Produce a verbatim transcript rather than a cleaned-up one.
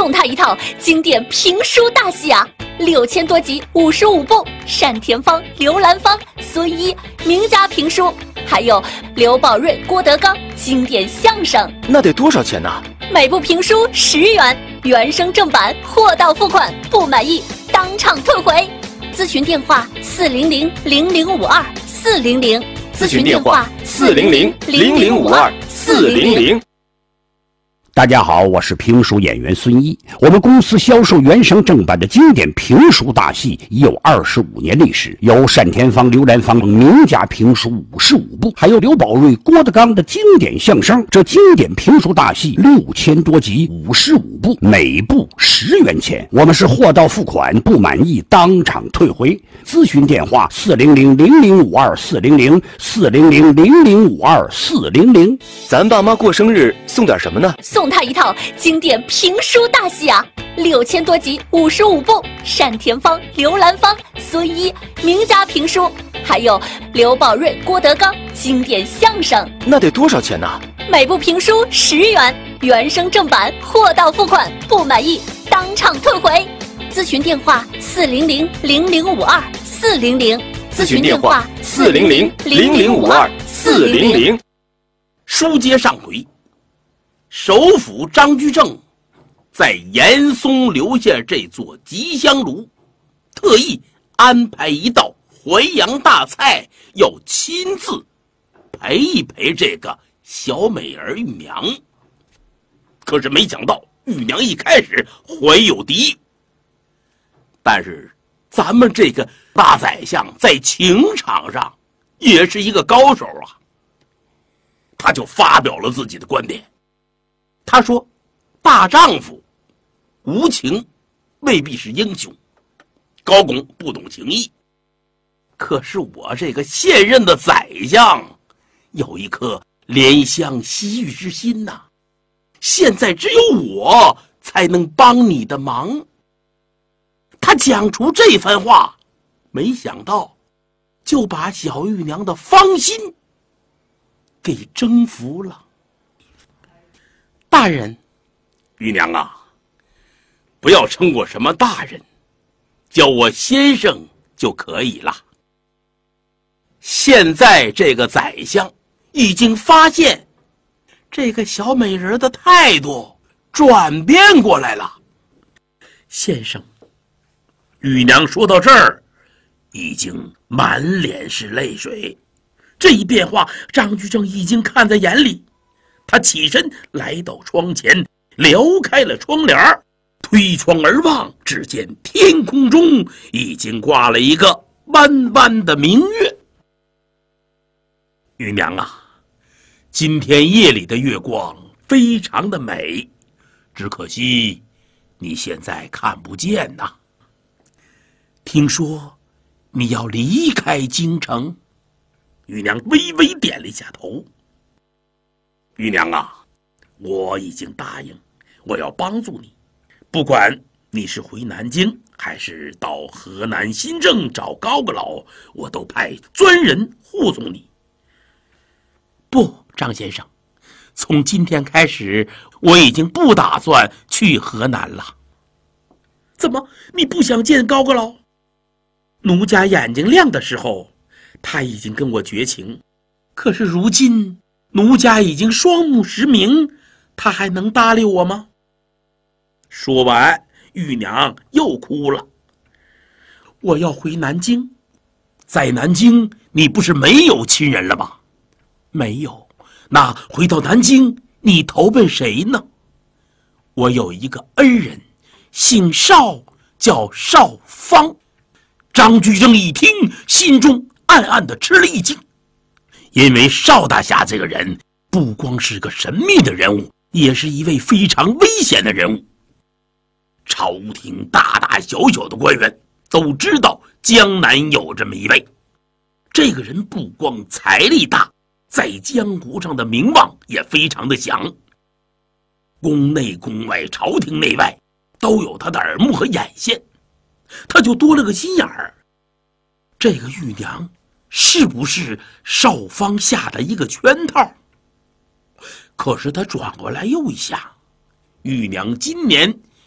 送他一套经典评书大戏啊，六千多集，五十五部，单田芳、刘兰芳、孙一名家评书，还有刘宝瑞、郭德纲经典相声。 那得多少钱呢？ 每部评书十元，原声正版，货到付款，不满意当场退回。咨询电话：四零零零零五二四零零。 咨询电话：四零零零零五二四零零。 大家好，我是评书演员孙一。我们公司销售原声正版的经典评书大戏已有二十五年历史，有单田芳、刘兰芳名家评书五十五部，还有刘宝瑞、郭德纲的经典相声。这经典评书大戏六千多集，五十五部，每部十元钱。我们是货到付款，不满意当场退回。咨询电话：四零零零零五二四零零四零零零零五二四零零。 咱爸妈过生日送点什么呢？ 送他一套经典评书大戏啊，六千多集，五十五部，单田芳、刘兰芳、孙一名家评书，还有刘宝瑞、郭德纲经典相声。 那得多少钱呢？ 每部评书十元，原声正版，货到付款，不满意当场退回。咨询电话：四零零零零五二四零零。 咨询电话：四零零零零五二四零零。 书接上回，首辅张居正在严嵩留下这座吉祥炉，特意安排一道淮扬大菜，要亲自陪一陪这个小美儿玉娘。可是没想到玉娘一开始怀有敌，但是咱们这个大宰相在情场上也是一个高手啊，他就发表了自己的观点。他说，大丈夫无情未必是英雄，高拱不懂情义，可是我这个现任的宰相有一颗怜香惜玉之心呐、啊，现在只有我才能帮你的忙。他讲出这番话，没想到就把小玉娘的芳心给征服了。大人，玉娘啊，不要称我什么大人，叫我先生就可以了。现在这个宰相已经发现这个小美人的态度转变过来了。先生，玉娘说到这儿已经满脸是泪水，这一变化张居正已经看在眼里。他起身来到窗前，撩开了窗帘，推窗而望，只见天空中已经挂了一个弯弯的明月。玉娘啊，今天夜里的月光非常的美，只可惜你现在看不见呐、啊。听说你要离开京城？玉娘微微点了一下头。玉娘啊，我已经答应，我要帮助你，不管你是回南京还是到河南新郑找高阁老，我都派专人护送你。不，张先生，从今天开始我已经不打算去河南了。怎么，你不想见高阁老？奴家眼睛亮的时候他已经跟我绝情，可是如今奴家已经双目失明，他还能搭理我吗？说完，玉娘又哭了。我要回南京。在南京你不是没有亲人了吗？没有。那回到南京你投奔谁呢？我有一个恩人，姓邵，叫邵芳。张居正一听，心中暗暗地吃了一惊，因为邵大侠这个人不光是个神秘的人物，也是一位非常危险的人物。朝廷大大小小的官员都知道江南有这么一位，这个人不光财力大，在江湖上的名望也非常的响，宫内宫外，朝廷内外都有他的耳目和眼线。他就多了个心眼儿，这个玉娘是不是邵芳下的一个圈套？可是他转过来又一想，玉娘今年